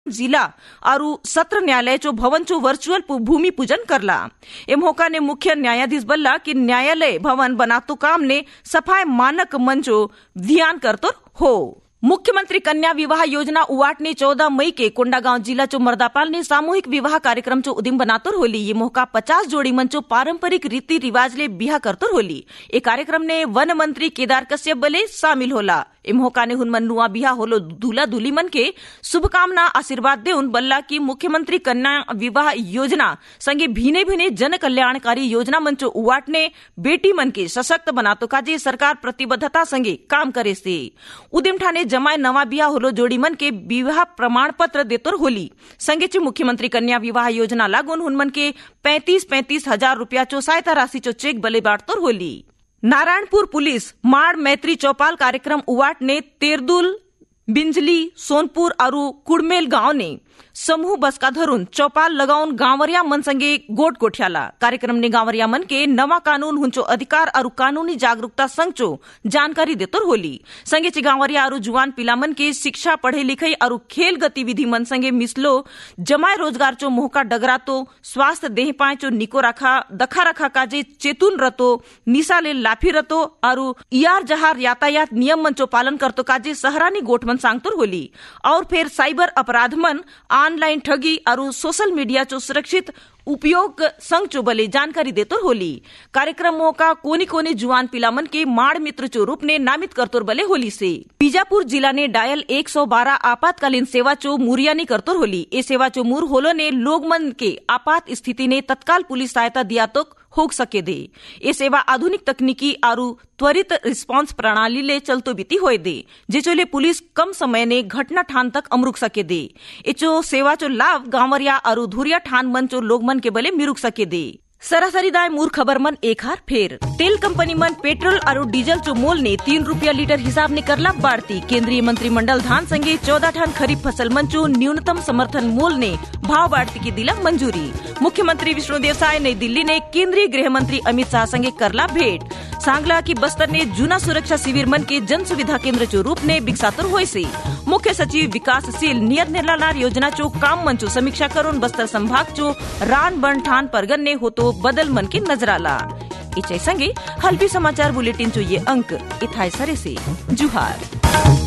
जिला और सत्र न्यायालय चो भवन चो वर्चुअल भूमि पूजन करला। ए मौका ने मुख्य न्यायाधीश बल्ला कि न्यायालय भवन बनातो काम ने सफाई मानक मंचो ध्यान करतो हो। मुख्यमंत्री कन्या विवाह योजना उवाट ने 14 मई के कोंडागांव जिला चो मर्दापाल ने सामूहिक विवाह कार्यक्रम चो उदिम बनातोर होली। ये मौका 50 जोड़ी मंचो पारंपरिक रीति रिवाज ले बिहा करतोर होली। ए कार्यक्रम ने वन मंत्री केदार कश्यप बले शामिल होला। ए मौका ने हुनमन नुआ बिहा होलो दूल्हा दुल्ही मन के शुभकामना आशीर्वाद देउन बल्ला की मुख्यमंत्री कन्या विवाह योजना संगे भिने भिने जन कल्याणकारी योजना मंचो उवाट ने बेटी मन के सशक्त बनातो काजे सरकार प्रतिबद्धता संगे काम करे से। उदिम ठाने जमाए नवा बिहा होलो जोड़ी मन के विवाह प्रमाण पत्र देतोर होली। संगे चे मुख्यमंत्री कन्या विवाह योजना लागून हुनमन के 35-35 हजार रुपया चो सहायता राशि चो चेक बले बांटतोर होली। नारायणपुर पुलिस माड़ मैत्री चौपाल कार्यक्रम उवाट ने तेरदुल, बिंजली, सोनपुर और कुड़मेल गांव ने समूह बसका धरून चौपाल लगाउन गांवरिया मन संगे गोट गोठियाला। कार्यक्रम ने गांवरिया मन के नवा कानून हुंचो अधिकार और कानूनी जागरूकता संग चो जानकारी देतोर होली। संगे चे गांवरिया और जुवान पिला मन के शिक्षा पढ़े लिखाई और खेल गतिविधि मन संगे मिसलो जमाए रोजगार चो मोहका डगरातो स्वास्थ्य देह पाए चो निको रखा दखा रखा काजे चेतुन रतो निशा ले लाफी रतो और इयार जहार यातायात नियम मन चो पालन करतो काजे सहरानी गोठ मन सांगतोर होली। और फिर साइबर अपराध मन ऑनलाइन ठगी और सोशल मीडिया चो सुरक्षित उपयोग संग चो बले जानकारी देतोर होली। कार्यक्रमों का कोनी कोनी जुआन पिलामन के माड़ मित्र चो रूप ने नामित करतोर बले होली से। बीजापुर जिला ने डायल 112 आपातकालीन सेवा चो मुरियानी करतोर होली। ए सेवा चो मुर होलो ने लोग मन के आपात स्थिति ने तत्काल पुलिस सहायता दिया तो होग सके दे। ये सेवा आधुनिक तकनीकी और त्वरित रिस्पांस प्रणाली ले चलतो बीती होए दे जेचोले पुलिस कम समय ने घटना ठान तक अमरुक सके दे। एचो सेवा चो लाभ गांवरिया और धुरिया ठान मन चो लोग मन के बले मिरुक सके दे। सरासरी दाय मूर खबर मन एक हार फेर तेल कंपनी मन पेट्रोल और डीजल चो मोल ने 3 रुपया लीटर हिसाब ने करला बढ़ती। केंद्रीय मंत्रिमंडल धान संगे 14 ठान खरीफ फसल मन चो न्यूनतम समर्थन मूल ने भाव बढ़ती की दिला मंजूरी। मुख्यमंत्री विष्णुदेव साय नई दिल्ली ने केंद्रीय गृह मंत्री अमित शाह संगे करला भेंट। सांगला की बस्तर ने जूना सुरक्षा शिविर मन के जन सुविधा केंद्र चो रूप ने विकसातुर होय से। मुख्य सचिव विकासशील नियत निर्लालार योजना चो काम मन चो समीक्षा करून बस्तर संभाग चो रान बन ठान परगन ने होतो बदल मन के नजराला। इचे संगे हल्बी समाचार बुलेटिन चो ये अंक इथाय सरे से जुहार।